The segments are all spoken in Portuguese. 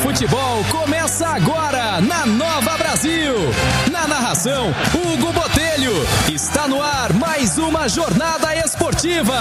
futebol começa agora na Nova Brasil. Na narração, Hugo Botelho. Está no ar mais uma jornada esportiva.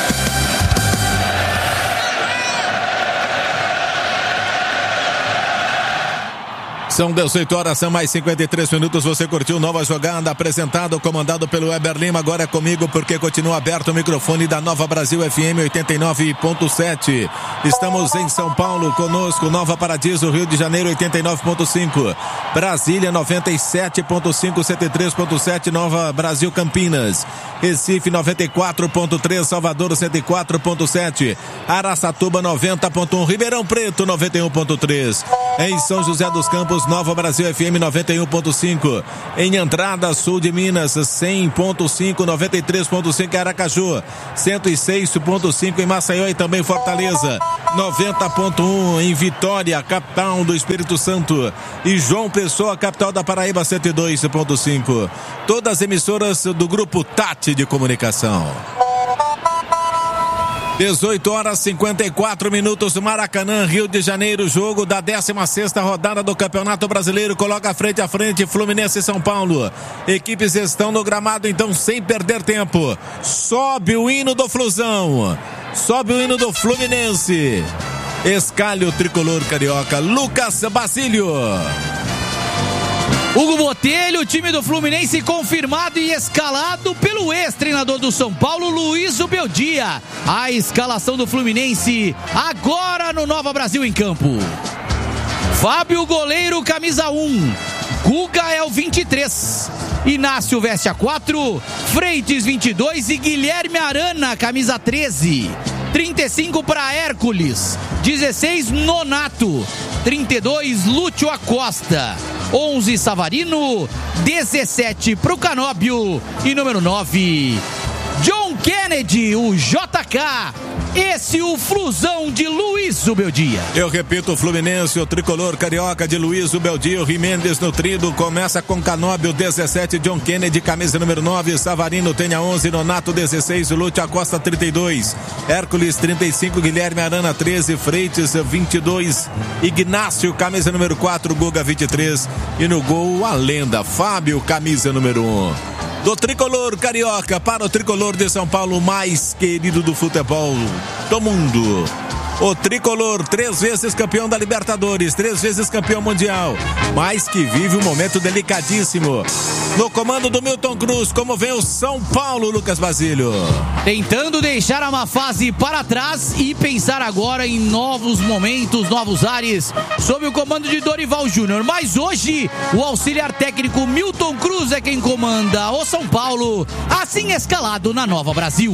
São 18 horas, são mais 53 minutos. Você curtiu Nova Jogada, apresentado, comandado pelo Weber Lima. Agora é comigo porque continua aberto o microfone da Nova Brasil FM 89.7. Estamos em São Paulo, conosco Nova Paradiso, Rio de Janeiro 89.5. Brasília 97.5, 103.7, Nova Brasil Campinas. Recife 94.3, Salvador 104.7. Araçatuba 90.1, Ribeirão Preto 91.3. Em São José dos Campos, Nova Brasil FM 91.5. Em Andrada, sul de Minas, 100.5, 93.5 em Aracaju, 106.5 em Maceió e também Fortaleza, 90.1 em Vitória, capital do Espírito Santo, e João Pessoa, capital da Paraíba, 102.5. Todas as emissoras do Grupo Tati de Comunicação. 18 horas 54 minutos, Maracanã, Rio de Janeiro, jogo da 16ª rodada do Campeonato Brasileiro. Coloca frente a frente Fluminense e São Paulo. Equipes estão no gramado, então, sem perder tempo. Sobe o hino do Flusão, sobe o hino do Fluminense. Escalhe o tricolor carioca, Lucas Basílio. Hugo Botelho, o time do Fluminense confirmado e escalado pelo ex-treinador do São Paulo, Luiz Ubeldia. A escalação do Fluminense agora no Nova Brasil em campo. Fábio, goleiro, camisa 1. Guga é o 23. Inácio veste a 4. Freitas 22 e Guilherme Arana, camisa 13. 35 para Hércules. 16 Nonato. 32 Lúcio Acosta. 11 Savarino, 17 pro Canóbio e número 9 John Kennedy, o JK. Esse o Flusão de Luiz Ubeldia. Eu repito, o Fluminense, o tricolor carioca de Luiz Ubeldia, o Jimenez nutrido, começa com Canóbio 17, John Kennedy, camisa número 9, Savarino tem a 11, Nonato 16, Lúcio Acosta 32, Hércules 35, Guilherme Arana 13, Freitas 22, Ignácio, camisa número 4, Guga 23, e no gol a lenda, Fábio, camisa número 1. Do tricolor carioca para o tricolor de São Paulo, mais querido do futebol do mundo. O tricolor, 3 vezes campeão da Libertadores, 3 vezes campeão mundial, mas que vive um momento delicadíssimo. No comando do Milton Cruz, como vem o São Paulo, Lucas Basílio? Tentando deixar a má fase para trás e pensar agora em novos momentos, novos ares, sob o comando de Dorival Júnior. Mas hoje, o auxiliar técnico Milton Cruz é quem comanda o São Paulo, assim escalado na Nova Brasil.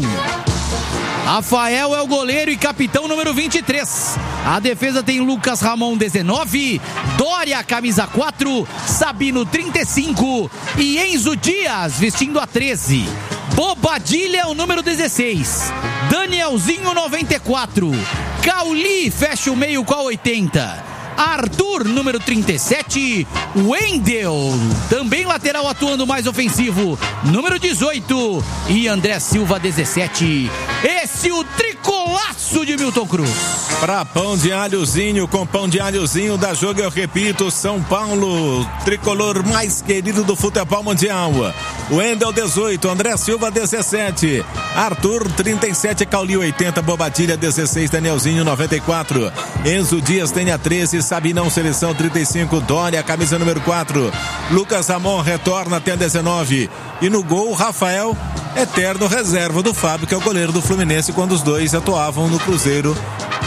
Rafael é o goleiro e capitão número 23. A defesa tem Lucas Ramon 19, Dória camisa 4, Sabino 35 e Enzo Dias vestindo a 13. Bobadilha é o número 16, Danielzinho 94, Cauli fecha o meio com a 80. Arthur, número 37, Wendel, também lateral atuando mais ofensivo, número 18, e André Silva, 17. Esse o tricolaço de Milton Cruz. Pra pão de alhozinho, com pão de alhozinho da jogo, eu repito, São Paulo, tricolor mais querido do futebol mundial. Wendel 18, André Silva 17, Arthur 37, Cauli 80, Bobadilha 16, Danielzinho 94, Enzo Dias tem a 13, Sabinão seleção 35, Dória camisa número 4, Lucas Ramon retorna até a 19 e no gol Rafael, eterno reserva do Fábio, que é o goleiro do Fluminense quando os dois atuavam no Cruzeiro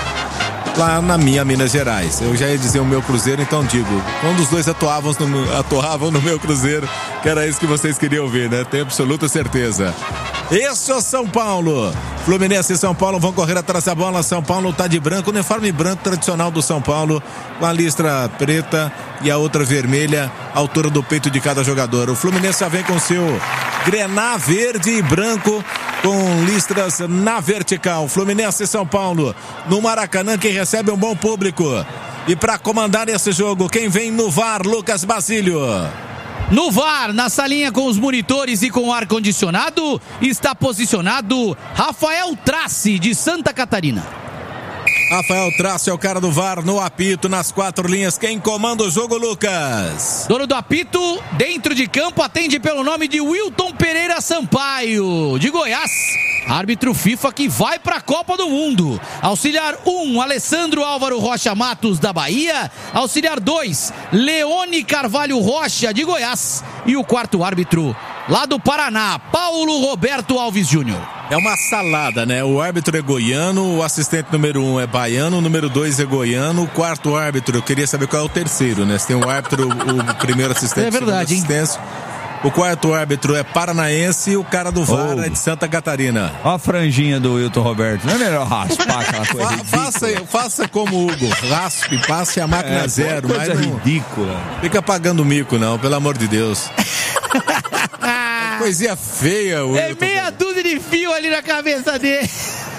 lá na minha Minas Gerais. Eu já ia dizer o meu Cruzeiro, então digo, quando os dois atuavam no meu Cruzeiro, que era isso que vocês queriam ver, né? Tenho absoluta certeza. Esse é o São Paulo. Fluminense e São Paulo vão correr atrás da bola. São Paulo tá de branco, uniforme branco tradicional do São Paulo, com a listra preta e a outra vermelha, à altura do peito de cada jogador. O Fluminense já vem com seu grená verde e branco, com listras na vertical. Fluminense e São Paulo no Maracanã, que recebe um bom público. E para comandar esse jogo, quem vem no VAR, Lucas Basílio? No VAR, na salinha com os monitores e com o ar-condicionado, está posicionado Rafael Trace, de Santa Catarina. Rafael Traço é o cara do VAR no apito, nas 4 linhas. Quem comanda o jogo, Lucas? Dono do apito, dentro de campo, atende pelo nome de Wilton Pereira Sampaio, de Goiás. Árbitro FIFA que vai para a Copa do Mundo. Auxiliar 1, Alessandro Álvaro Rocha Matos, da Bahia. Auxiliar 2, Leone Carvalho Rocha, de Goiás. E o quarto árbitro, lá do Paraná, Paulo Roberto Alves Júnior. É uma salada, né? O árbitro é goiano, o assistente número 1 é baiano, o número 2 é goiano, o quarto árbitro, eu queria saber qual é o terceiro, né? Se tem um árbitro, o primeiro assistente, é verdade, o segundo assistente. O quarto árbitro é paranaense e o cara do VAR é de Santa Catarina. Olha a franjinha do Wilton Roberto. Não é melhor raspar aquela coisa faça como o Hugo. Raspe, passe a máquina zero. Coisa mas não ridícula. Fica pagando mico, não, pelo amor de Deus. Coisinha feia, o É meia dúzia de fio ali na cabeça dele.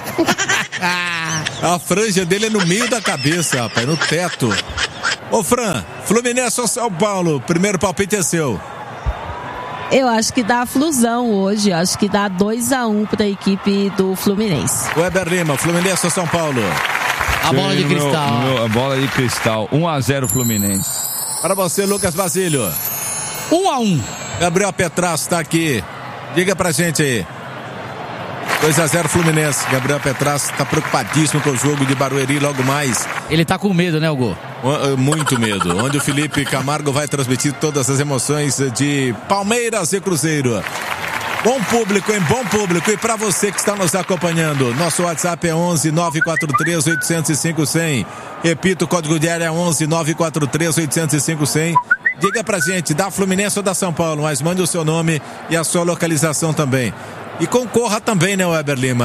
A franja dele é no meio da cabeça, rapaz, no teto. Ô, Fran, Fluminense ou São Paulo? Primeiro palpite é seu. Eu acho que dá flusão hoje. Acho que dá 2-1 para a equipe do Fluminense. Weber Lima, Fluminense ou São Paulo? A bola de cristal. A bola de cristal. 1-0 Fluminense. Para você, Lucas Basílio. 1-1. Gabriel Petrasso está aqui. Diga pra gente aí. 2-0 Fluminense. Gabriel Petrasso está preocupadíssimo com o jogo de Barueri logo mais. Ele tá com medo, né, Hugo? Muito medo. Onde o Felipe Camargo vai transmitir todas as emoções de Palmeiras e Cruzeiro. Bom público, hein? Bom público. E para você que está nos acompanhando, nosso WhatsApp é 11 943 805 100. Repito, o código de área é 11 943 805 100. Diga pra gente, da Fluminense ou da São Paulo, mas mande o seu nome e a sua localização também. E concorra também, né, Weber Lima,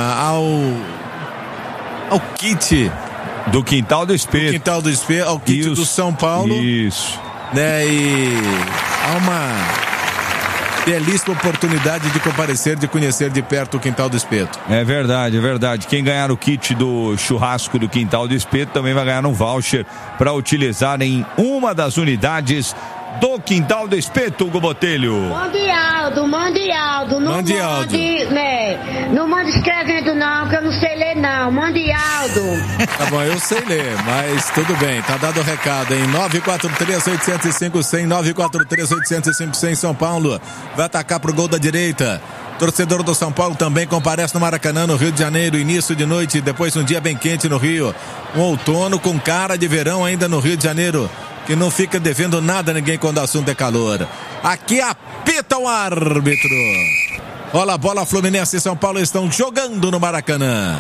ao kit do Quintal do Espeto. Do Quintal do Espeto, ao kit do São Paulo. Isso. Né, e há uma belíssima oportunidade de comparecer, de conhecer de perto o Quintal do Espeto. É verdade, é verdade. Quem ganhar o kit do churrasco do Quintal do Espeto também vai ganhar um voucher para utilizar em uma das unidades do Quintal do Espeto, Hugo Botelho. Mande Aldo. Não mande, né? Não mande escrevendo não, que eu não sei ler não. Mande Aldo. Tá bom, eu sei ler, mas tudo bem, tá dado o recado, hein? 943-805-100, 943-805-100, São Paulo. Vai atacar pro gol da direita. Torcedor do São Paulo também comparece no Maracanã, no Rio de Janeiro, início de noite, depois um dia bem quente no Rio. Um outono com cara de verão ainda no Rio de Janeiro, que não fica devendo nada a ninguém quando o assunto é calor. Aqui apita o árbitro. Olha a bola, Fluminense e São Paulo estão jogando no Maracanã.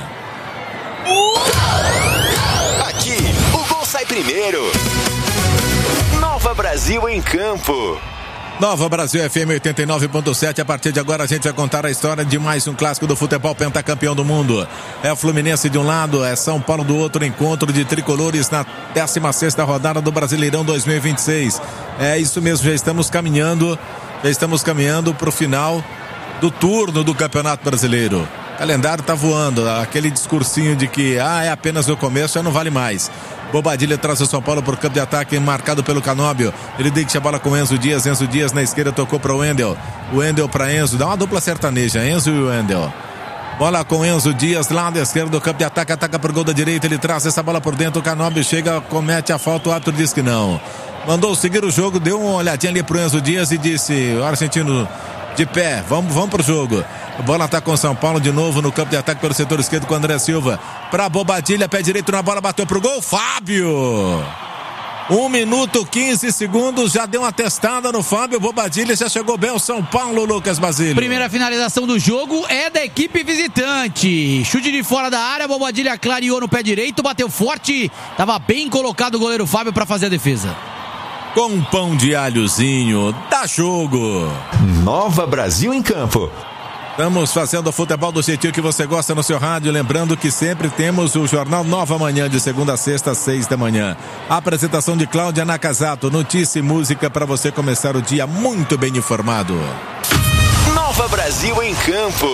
Aqui, o gol sai primeiro. Nova Brasil em campo. Nova Brasil FM 89.7. A partir de agora a gente vai contar a história de mais um clássico do futebol pentacampeão do mundo. É o Fluminense de um lado, é São Paulo do outro, encontro de tricolores na 16ª rodada do Brasileirão 2026. É isso mesmo, já estamos caminhando para o final do turno do Campeonato Brasileiro. O calendário tá voando, aquele discursinho de que é apenas o começo, já não vale mais. Bobadilha traz o São Paulo para o campo de ataque, marcado pelo Canóbio. Ele deixa a bola com Enzo Dias na esquerda tocou para o Wendel para Enzo, dá uma dupla sertaneja, Enzo e o Wendel. Bola com Enzo Dias lá da esquerda do campo de ataque, ataca por gol da direita, ele traz essa bola por dentro, o Canóbio chega, comete a falta, o árbitro diz que não. Mandou seguir o jogo, deu uma olhadinha ali pro Enzo Dias e disse, o argentino de pé, vamos pro jogo. A bola tá com o São Paulo de novo no campo de ataque pelo setor esquerdo com o André Silva. Pra Bobadilha, pé direito na bola, bateu pro gol, Fábio! 1 minuto 15 segundos, já deu uma testada no Fábio Bobadilha, já chegou bem o São Paulo, Lucas Basílio. Primeira finalização do jogo é da equipe visitante. Chute de fora da área, Bobadilha clareou no pé direito, bateu forte, tava bem colocado o goleiro Fábio para fazer a defesa. Com um pão de alhozinho, dá jogo. Nova Brasil em campo. Estamos fazendo o futebol do jeitinho que você gosta no seu rádio. Lembrando que sempre temos o Jornal Nova Manhã, de segunda a sexta, às 6 da manhã. A apresentação de Cláudia Nakazato. Notícia e música para você começar o dia muito bem informado. Nova Brasil em campo.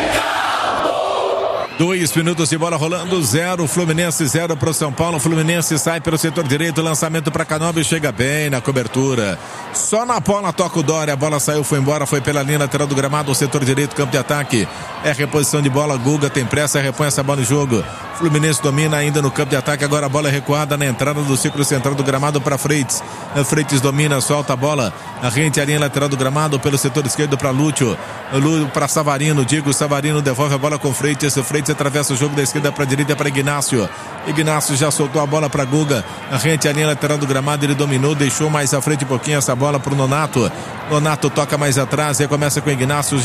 2 minutos de bola rolando, 0 Fluminense, 0 para o São Paulo. Fluminense sai pelo setor direito, lançamento para Canóbio, chega bem na cobertura. Só na bola toca o Dória, a bola saiu, foi embora, foi pela linha lateral do gramado, o setor direito, campo de ataque. É reposição de bola, Guga tem pressa, repõe essa bola no jogo. Fluminense domina ainda no campo de ataque, agora a bola é recuada na entrada do círculo central do gramado para Freitas. Freitas domina, solta a bola, a rente a linha lateral do gramado pelo setor esquerdo para Lúcio, para Savarino, Savarino devolve a bola com Freitas atravessa o jogo da esquerda para a direita para Ignacio já soltou a bola para Guga, a rente a linha lateral do gramado, ele dominou, deixou mais à frente um pouquinho essa bola para o Nonato toca mais atrás, aí começa com o Ignacio,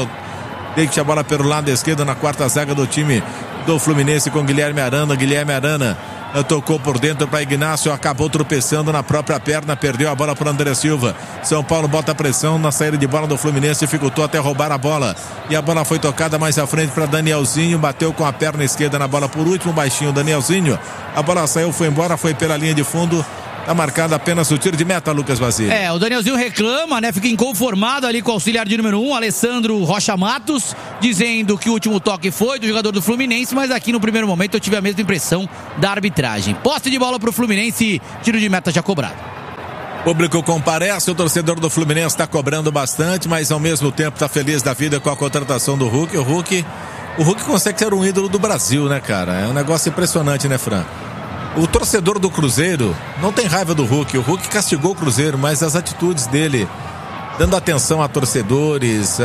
deixa a bola pelo lado esquerdo na quarta zaga do time do Fluminense com Guilherme Arana tocou por dentro para Ignacio, acabou tropeçando na própria perna, perdeu a bola para André Silva. São Paulo bota pressão na saída de bola do Fluminense, dificultou até roubar a bola, e a bola foi tocada mais à frente para Danielzinho, bateu com a perna esquerda na bola por último, baixinho Danielzinho, a bola saiu, foi embora, foi pela linha de fundo. Tá marcado apenas o tiro de meta, Lucas Basílio. O Danielzinho reclama, né? Fica inconformado ali com o auxiliar de número 1, Alessandro Rocha Matos, dizendo que o último toque foi do jogador do Fluminense, mas aqui no primeiro momento eu tive a mesma impressão da arbitragem. Posse de bola pro Fluminense, tiro de meta já cobrado. Público comparece, o torcedor do Fluminense está cobrando bastante, mas ao mesmo tempo está feliz da vida com a contratação do Hulk. O Hulk consegue ser um ídolo do Brasil, né, cara? É um negócio impressionante, né, Fran? O torcedor do Cruzeiro não tem raiva do Hulk. O Hulk castigou o Cruzeiro, mas as atitudes dele, dando atenção a torcedores,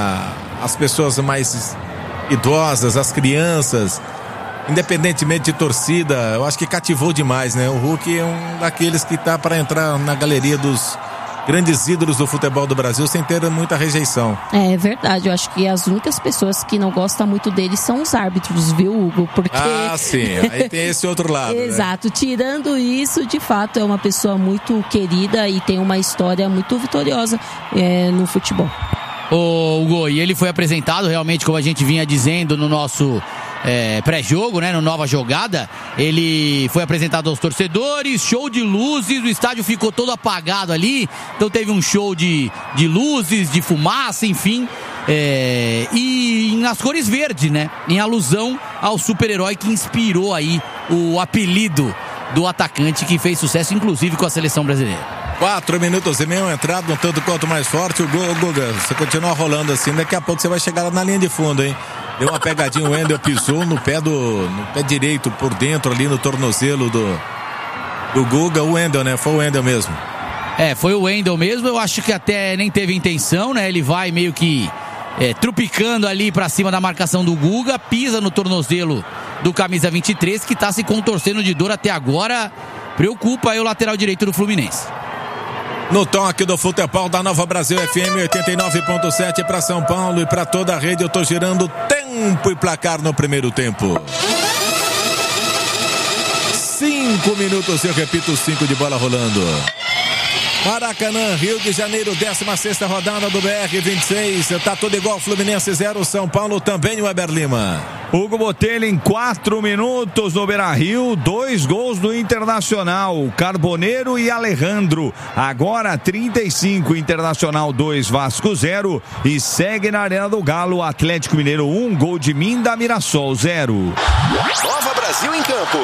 as pessoas mais idosas, as crianças, independentemente de torcida, eu acho que cativou demais, né? O Hulk é um daqueles que tá para entrar na galeria dos grandes ídolos do futebol do Brasil sem ter muita rejeição. É verdade, eu acho que as únicas pessoas que não gostam muito dele são os árbitros, viu, Hugo? Porque... sim, aí tem esse outro lado. Exato, né? Tirando isso, de fato é uma pessoa muito querida e tem uma história muito vitoriosa no futebol. Hugo, e ele foi apresentado realmente, como a gente vinha dizendo no nosso pré-jogo, né, no Nova Jogada, ele foi apresentado aos torcedores, show de luzes, o estádio ficou todo apagado ali, então teve um show de luzes, de fumaça, enfim, e nas cores verdes, né, em alusão ao super-herói que inspirou aí o apelido do atacante que fez sucesso, inclusive com a seleção brasileira. 4 minutos e meio, entrada um tanto quanto mais forte, o Guga, você continua rolando assim, daqui a pouco você vai chegar lá na linha de fundo, hein? Deu uma pegadinha, o Wendel pisou no pé direito, por dentro ali no tornozelo do Guga, o Wendel, né? Foi o Wendel mesmo. Foi o Wendel mesmo, eu acho que até nem teve intenção, né? Ele vai meio que trupicando ali pra cima da marcação do Guga, pisa no tornozelo do camisa 23, que tá se contorcendo de dor até agora, preocupa aí o lateral direito do Fluminense. No tom aqui do futebol da Nova Brasil FM 89.7 para São Paulo e para toda a rede, eu tô girando tempo e placar no primeiro tempo. 5 minutos, eu repito, 5 de bola rolando. Maracanã, Rio de Janeiro, 16ª rodada do BR-26. Tá tudo igual, Fluminense 0, São Paulo também, o Weber Lima. Hugo Botelho em 4 minutos no Beira-Rio, 2 gols do Internacional, Carboneiro e Alejandro. Agora 35, Internacional 2, Vasco 0 e segue na Arena do Galo, Atlético Mineiro 1, gol de Minda, Mirassol 0. Nova Brasil em campo.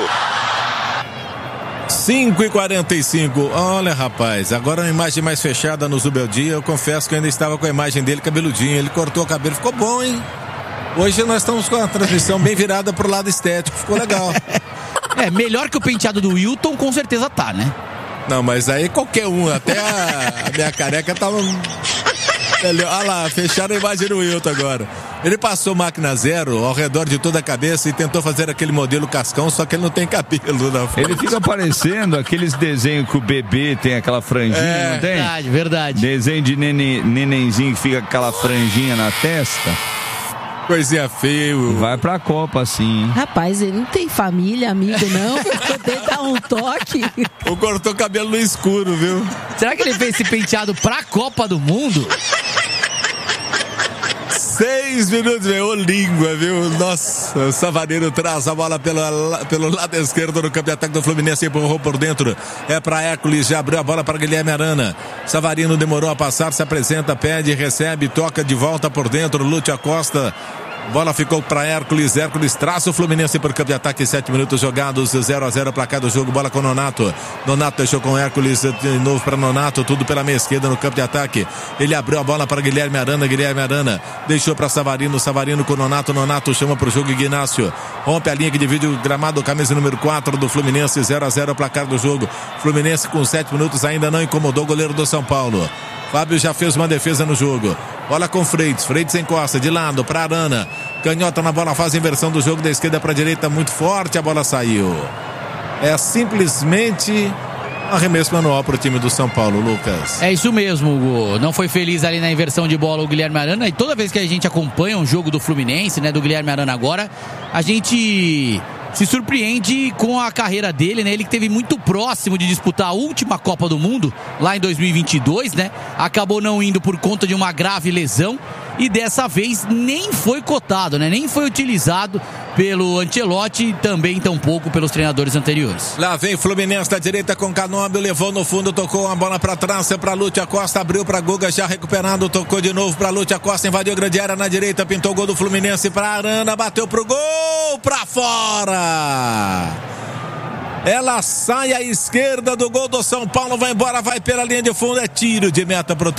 5h45, olha rapaz, agora uma imagem mais fechada no Zubeldia, eu confesso que ainda estava com a imagem dele cabeludinho, ele cortou o cabelo, ficou bom, hein? Hoje nós estamos com a transmissão bem virada pro lado estético, ficou legal. Melhor que o penteado do Wilton, com certeza tá, né? Não, mas aí qualquer um, até a minha careca tava... Olha lá, fecharam a imagem do Wilton agora. Ele passou máquina zero ao redor de toda a cabeça e tentou fazer aquele modelo cascão, só que ele não tem cabelo na frente. Ele fica parecendo aqueles desenhos que o bebê tem aquela franjinha, não tem? Verdade. Desenho de nenenzinho que fica com aquela franjinha na testa. Coisinha feia. Vai pra Copa, assim. Rapaz, ele não tem família, amigo, não. Pra poder dar um toque. Ou cortou o cabelo no escuro, viu? Será que ele fez esse penteado pra Copa do Mundo? 6 minutos, meu, língua, viu? Nossa, o Savarino traz a bola pelo lado esquerdo no campo de ataque do Fluminense, empurrou por dentro, é pra Hércules, já abriu a bola para Guilherme Arana. Savarino demorou a passar, se apresenta, pede, recebe, toca de volta por dentro, Lúcio Acosta Bola ficou para Hércules. Hércules traça o Fluminense por campo de ataque. 7 minutos jogados. 0-0 placar do jogo. Bola com Nonato. Nonato deixou com Hércules. De novo para Nonato. Tudo pela meia esquerda no campo de ataque. Ele abriu a bola para Guilherme Arana. Guilherme Arana deixou para Savarino. Savarino com Nonato. Nonato chama para o jogo Ignácio. Rompe a linha que divide o gramado. Camisa número 4 do Fluminense. 0-0 placar do jogo. Fluminense com 7 minutos ainda não incomodou o goleiro do São Paulo. Fábio já fez uma defesa no jogo. Bola com Freitas. Freitas encosta de lado para Arana. Canhota na bola, faz a inversão do jogo da esquerda para a direita. Muito forte, a bola saiu. É simplesmente arremesso manual para o time do São Paulo, Lucas. É isso mesmo, Hugo. Não foi feliz ali na inversão de bola o Guilherme Arana. E toda vez que a gente acompanha um jogo do Fluminense, né, do Guilherme Arana agora, a gente se surpreende com a carreira dele, né? Ele que esteve muito próximo de disputar a última Copa do Mundo, lá em 2022, né? Acabou não indo por conta de uma grave lesão e dessa vez nem foi cotado, né? Nem foi utilizado pelo Ancelotti e também tampouco pelos treinadores anteriores. Lá vem Fluminense da direita com Canóbio, levou no fundo, tocou a bola para trás, para Lúcio Costa, abriu para Guga, já recuperado, tocou de novo para Lúcio Costa, invadiu a grande área na direita, pintou o gol do Fluminense para Arana, bateu pro gol, para fora. Ela sai à esquerda do gol do São Paulo, vai embora, vai pela linha de fundo, é tiro de meta pro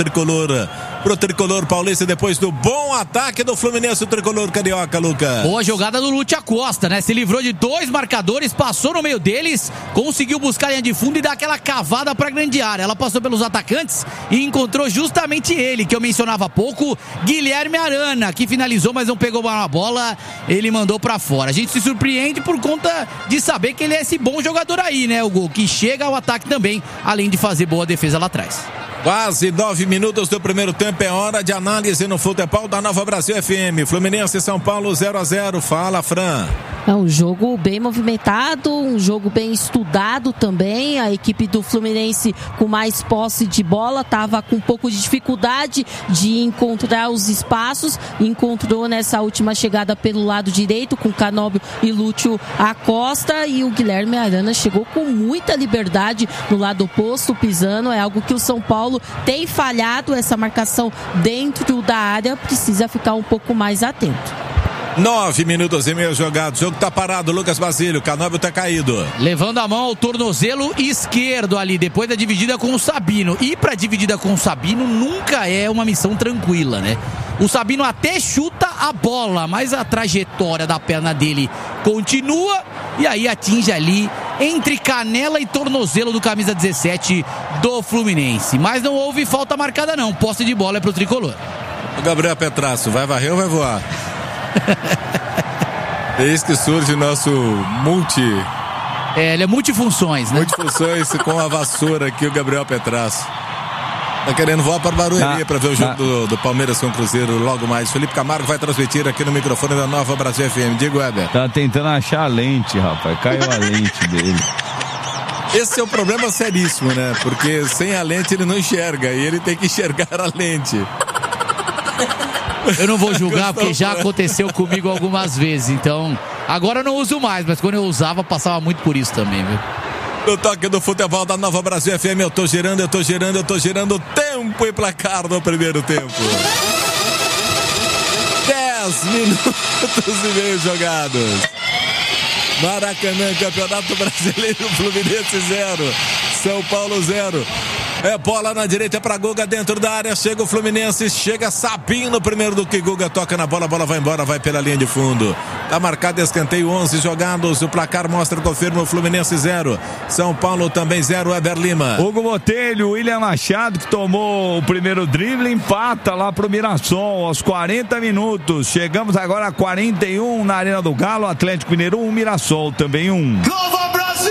tricolor paulista, depois do bom ataque do Fluminense, o tricolor carioca, Lucas. Boa jogada do Lúcio Costa, né? Se livrou de 2 marcadores, passou no meio deles, conseguiu buscar a linha de fundo e dar aquela cavada pra grande área. Ela passou pelos atacantes e encontrou justamente ele, que eu mencionava há pouco, Guilherme Arana, que finalizou, mas não pegou a bola, ele mandou pra fora. A gente se surpreende por conta de saber que ele é esse bom jogador aí, né, Hugo? Que chega ao ataque também, além de fazer boa defesa lá atrás. Quase 9 minutos do primeiro tempo, é hora de análise no futebol da Nova Brasil FM. Fluminense e São Paulo 0-0. Fala, Fran. É um jogo bem movimentado, um jogo bem estudado também. A equipe do Fluminense com mais posse de bola estava com um pouco de dificuldade de encontrar os espaços. Encontrou nessa última chegada pelo lado direito com Canóbio e Lúcio Acosta, e o Guilherme Arana chegou com muita liberdade no lado oposto, pisando. É algo que o São Paulo tem falhado, essa marcação dentro da área, precisa ficar um pouco mais atento. 9 minutos e meio jogados, o jogo tá parado, Lucas Basílio, Canóbio tá caído. Levando a mão ao tornozelo esquerdo ali, depois da dividida com o Sabino. E pra dividida com o Sabino nunca é uma missão tranquila, né? O Sabino até chuta a bola, mas a trajetória da perna dele continua e aí atinge ali entre canela e tornozelo do camisa 17 do Fluminense. Mas não houve falta marcada não, posse de bola é pro tricolor. O Gabriel Petrasso, vai varrer ou vai voar? Eis que surge o nosso ele é multifunções, né? Multifunções com a vassoura aqui, o Gabriel Petrasso. Tá querendo voar para Barueri para ver o jogo do Palmeiras com o Cruzeiro logo mais. Felipe Camargo vai transmitir aqui no microfone da Nova Brasil FM. Diego Weber. Tá tentando achar a lente, rapaz. Caiu a lente dele. Esse é o problema seríssimo, né? Porque sem a lente ele não enxerga e ele tem que enxergar a lente. Eu não vou julgar porque já aconteceu comigo algumas vezes, então agora eu não uso mais, mas quando eu usava passava muito por isso também, viu? No toque do futebol da Nova Brasil FM, eu tô gerando tempo e placar no primeiro tempo. 10 minutos e meio jogados. Maracanã, Campeonato Brasileiro, Fluminense 0, São Paulo 0. É bola na direita para Guga dentro da área, chega o Fluminense, chega Sabino primeiro do que Guga, toca na bola, a bola vai embora, vai pela linha de fundo. Tá marcado escanteio, 11 jogados, o placar mostra, confirma o Fluminense 0, São Paulo também 0, Eber Lima. Hugo Botelho, William Machado que tomou o primeiro drible, empata lá pro Mirassol aos 40 minutos. Chegamos agora a 41 na Arena do Galo, Atlético Mineiro 1, Mirassol também 1. Nova Brasil!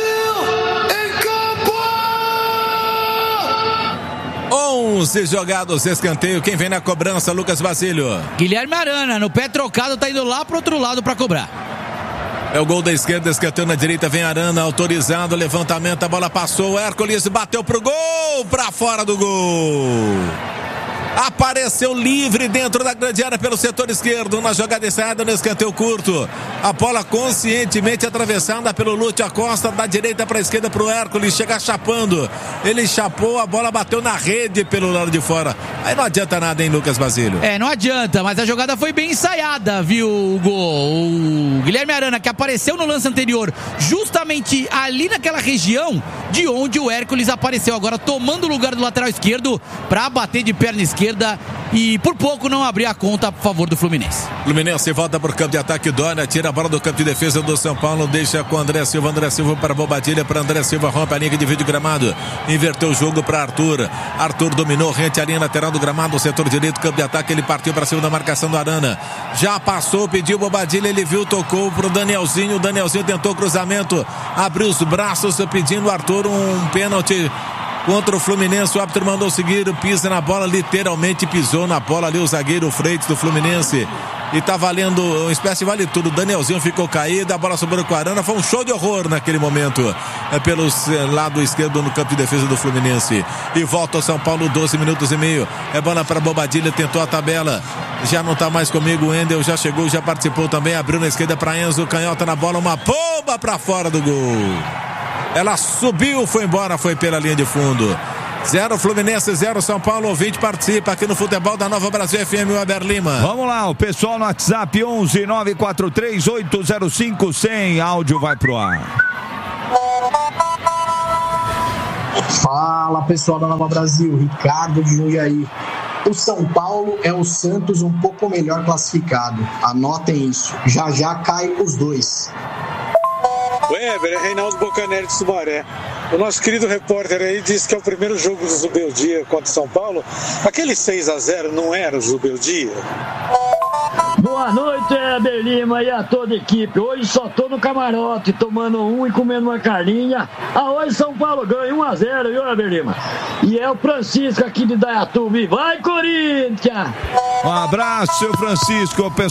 11 jogados, escanteio. Quem vem na cobrança, Lucas Basílio? Guilherme Arana, no pé trocado, tá indo lá pro outro lado pra cobrar. É o gol da esquerda, escanteio na direita, vem Arana, autorizado, levantamento, a bola passou, Hércules bateu pro gol, pra fora do gol. Apareceu livre dentro da grande área pelo setor esquerdo, na jogada ensaiada no escanteio curto. A bola conscientemente atravessada pelo Lúcio Acosta, da direita para a esquerda para o Hércules, chega chapando. Ele chapou, a bola bateu na rede pelo lado de fora. Aí não adianta nada, hein, Lucas Basílio? Não adianta, mas a jogada foi bem ensaiada, viu, Hugo? O Guilherme Arana, que apareceu no lance anterior, justamente ali naquela região de onde o Hércules apareceu agora, tomando o lugar do lateral esquerdo para bater de perna esquerda e por pouco não abrir a conta a favor do Fluminense. Fluminense volta para o campo de ataque, Dória tira a bola do campo de defesa do São Paulo, deixa com André Silva para Bobadilha, para André Silva, rompe a linha que divide o gramado, inverteu o jogo para Arthur dominou rente a linha lateral do gramado, setor direito, campo de ataque, ele partiu para cima da marcação do Arana, já passou, pediu Bobadilha, ele viu, tocou pro Danielzinho, o Danielzinho tentou o cruzamento, abriu os braços pedindo Arthur um pênalti contra o Fluminense. O árbitro mandou seguir, pisa na bola, literalmente pisou na bola ali o zagueiro Freitas do Fluminense. E tá valendo uma espécie de vale tudo. O Danielzinho ficou caído, a bola sobrou com a Arana. Foi um show de horror naquele momento. Pelo lado esquerdo no campo de defesa do Fluminense. E volta ao São Paulo, 12 minutos e meio. É bola para Bobadilha, tentou a tabela. Já não tá mais comigo. O Wendel já chegou, já participou também. Abriu na esquerda para Enzo. Canhota na bola, uma bomba para fora do gol. Ela subiu, foi embora, foi pela linha de fundo. 0 Fluminense, 0 São Paulo. Ouvinte participa aqui no Futebol da Nova Brasil FM, Weber Lima. Vamos lá, o pessoal no WhatsApp 11 943 805 100. Áudio vai pro ar. Fala, pessoal da Nova Brasil, Ricardo de Jundiaí. O São Paulo é o Santos um pouco melhor classificado. Anotem isso. Já cai os dois. Weber, é Reinaldo Bocanelli de Sumaré. O nosso querido repórter aí disse que é o primeiro jogo do Zubeldia contra o São Paulo. Aquele 6-0 não era o Zubeldia? Boa noite, Weber Lima e a toda a equipe. Hoje só tô no camarote, tomando um e comendo uma carninha. Hoje São Paulo ganha 1-0, viu, Weber Lima? E é o Francisco aqui de Dayatuba. Vai, Corinthians! Um abraço, seu Francisco.